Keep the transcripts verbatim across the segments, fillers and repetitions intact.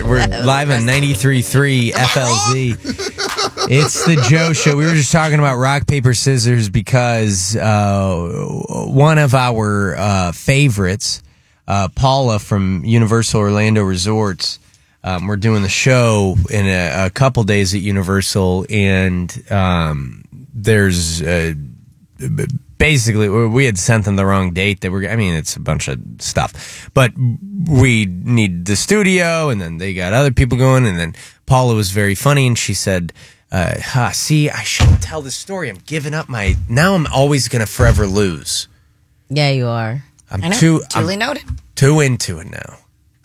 We're live on ninety-three point three F L Z. It's the Joe Show. We were just talking about rock, paper, scissors because uh, one of our uh, favorites, uh, Paula from Universal Orlando Resorts, um, we're doing the show in a, a couple days at Universal, and um, there's uh, basically we had sent them the wrong date. That we're, I mean, it's a bunch of stuff, but we need the studio, and then they got other people going, and then Paula was very funny, and she said, Uh, huh, see, I shouldn't tell this story. I'm giving up my... Now I'm always going to forever lose. Yeah, you are. I'm I know. too... Duly I'm noted. too into it now.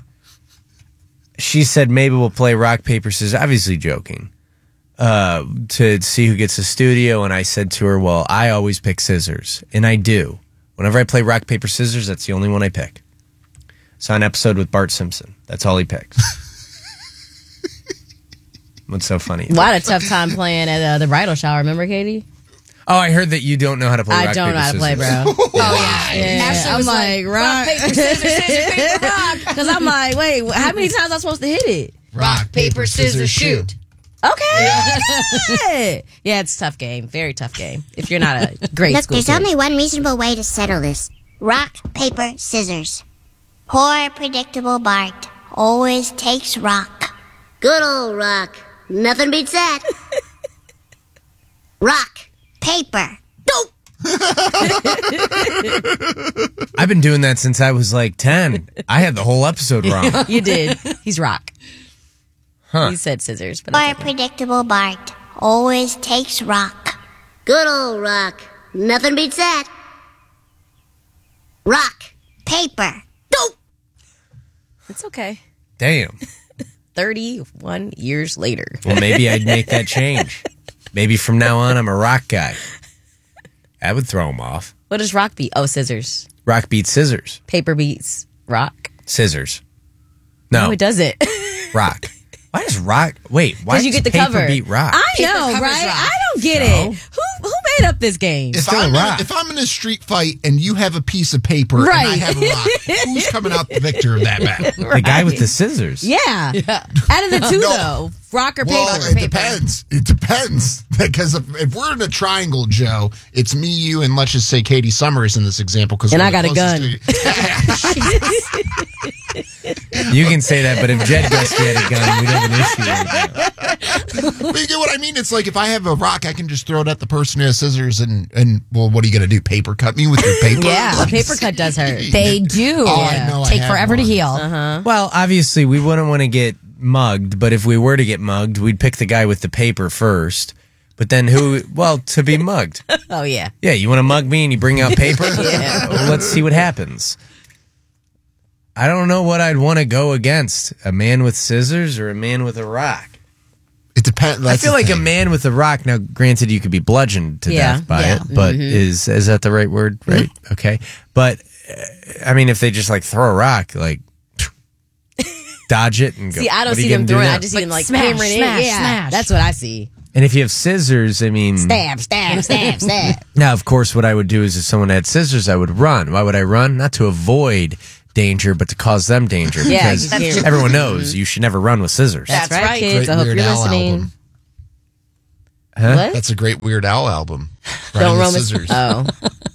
She said maybe we'll play rock, paper, scissors. Obviously joking. Uh, to see who gets the studio. And I said to her, well, I always pick scissors. And I do. Whenever I play rock, paper, scissors, that's the only one I pick. Saw an episode with Bart Simpson. That's all he picks. What's so funny? Well, I had a tough time playing at uh, the bridal shower. Remember, Katie? Oh, I heard that you don't know how to play I rock, don't paper, know how to play, scissors. bro. Oh, yeah. Yeah, Ashley I'm was like, rock, paper, scissors, scissors, paper, rock. Because I'm like, wait, how many times am I supposed to hit it? Rock, paper, scissors, shoot. Okay. Yeah. Yeah, it's a tough game. Very tough game. If you're not a great Look, school there's kid. only one reasonable way to settle this. Rock, paper, scissors. Poor, predictable Bart always takes rock. Good old rock. Nothing beats that. Rock, paper, dope. I've been doing that since I was like ten. I had the whole episode wrong. You did. He's rock. Huh. He said scissors, but Poor, that's okay. predictable Bart always takes rock. Good old rock. Nothing beats that. Rock, paper, dope. It's okay. Damn. thirty-one years later. Well, maybe I'd make that change. Maybe from now on, I'm a rock guy. That would throw him off. What does rock beat? Oh, scissors. Rock beats scissors. Paper beats rock. Scissors. No, No, it doesn't. rock. Why does rock... Wait, why Because does you get the paper cover. beat rock? I Paper know, covers right? rock. I don't get No. it. Who who made up this game? If Still a I'm, in, rock. if I'm in a street fight and you have a piece of paper and I Right. have a rock, who's coming out the victor of that battle? The guy with the scissors. Yeah. Out of the two, No. though, rock or paper. Well, it depends. It depends. Because if, if we're in a triangle, Joe, it's me, you, and let's just say Katie Summers in this example. Cause And we're I got the a gun. closest to- You can say that, but if Jed Gusty had a gun, we'd have an issue right now. But you get what I mean? It's like if I have a rock, I can just throw it at the person who has scissors and, and well, what are you going to do? Paper cut me with your paper? Yeah, a Like, paper cut does hurt. They do. Oh, I know I Take have forever to one. heal. Uh-huh. Well, obviously, we wouldn't want to get mugged, but if we were to get mugged, we'd pick the guy with the paper first. But then who, well, to be mugged. Oh, yeah. Yeah, you want to mug me and you bring out paper? Yeah. Well, let's see what happens. I don't know what I'd want to go against. A man with scissors or a man with a rock? It depends. I feel like a man with a rock, now granted you could be bludgeoned to Yeah, death by yeah. it, but is is that the right word? Right. Okay. But, uh, I mean, if they just like throw a rock, like, dodge it and go. See, I don't what are you see them gonna do throwing it. now? I just see them like smash, hammering smash, it. Yeah, smash. that's what I see. And if you have scissors, I mean. Stab, stab, stab, stab. Now, of course, what I would do is if someone had scissors, I would run. Why would I run? Not to avoid danger, but to cause them danger. Yeah, Because you can't- everyone knows you should never run with scissors. That's, That's right, right. kids. Great I hope Weird you're Al listening. album. Huh? What? That's a great Weird Al album. Don't Riding run with with scissors. Oh,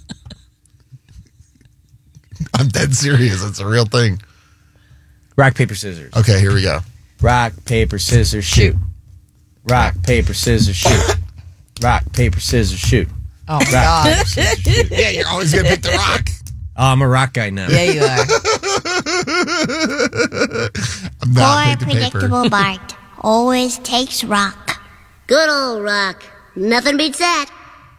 I'm dead serious. It's a real thing. Rock, paper, scissors. Okay, here we go. Rock, paper, scissors, shoot. Rock, paper, scissors, shoot. Rock, paper, scissors, shoot. Oh, my God. Yeah, you're always going to pick the rock. Oh, I'm a rock guy now. yeah, you are. I'm not Poor, pick the paper. predictable Bart always takes rock. Good old rock. Nothing beats that.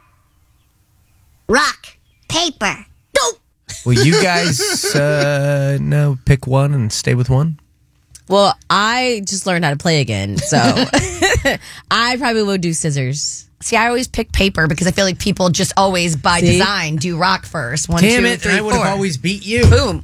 Rock, paper, dope. Will you guys uh, no pick one and stay with one? Well, I just learned how to play again, so I probably would do scissors. See, I always pick paper because I feel like people just always, by See? design, do rock first. One, Damn two, it! three, I would have four. always beat you. Boom.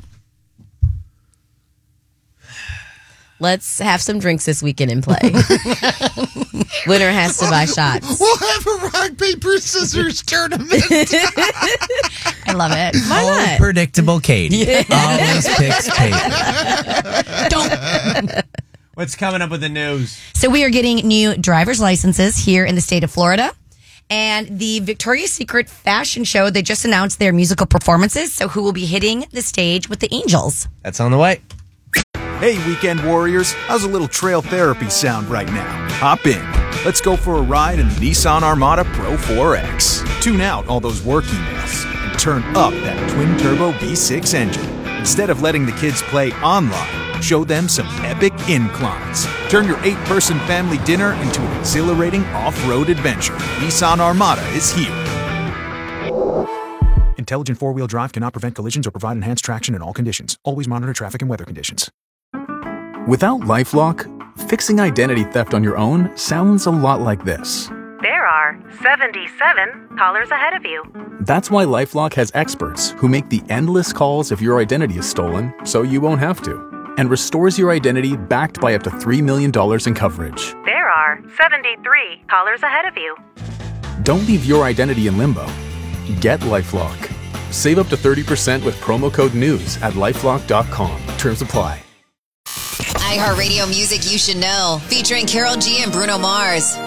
Let's have some drinks this weekend and play. Winner has to buy shots. We'll have a rock, paper, scissors tournament. I love it. Why Oh, not? predictable Katie always picks paper. Don't. What's coming up with the news? So we are getting new driver's licenses here in the state of Florida. And the Victoria's Secret fashion show, they just announced their musical performances. So who will be hitting the stage with the Angels? That's on the way. Hey, weekend warriors, how's a little trail therapy sound right now? Hop in. Let's go for a ride in the Nissan Armada Pro four X. Tune out all those work emails and turn up that twin-turbo V six engine. Instead of letting the kids play online, show them some epic inclines. Turn your eight-person family dinner into an exhilarating off-road adventure. Nissan Armada is here. Intelligent four-wheel drive cannot prevent collisions or provide enhanced traction in all conditions. Always monitor traffic and weather conditions. Without LifeLock, fixing identity theft on your own sounds a lot like this. There are seventy-seven callers ahead of you. That's why LifeLock has experts who make the endless calls if your identity is stolen so you won't have to, and restores your identity backed by up to three million dollars in coverage. There are seventy-three callers ahead of you. Don't leave your identity in limbo. Get LifeLock. Save up to thirty percent with promo code NEWS at lifelock dot com. Terms apply. iHeartRadio music you should know, featuring Karol G and Bruno Mars.